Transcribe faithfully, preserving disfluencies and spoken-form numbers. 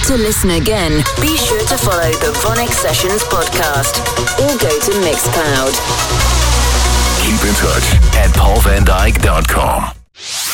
To listen again, be sure to follow the VONYC Sessions podcast or go to Mixcloud. Keep in touch at paul van dyk dot com.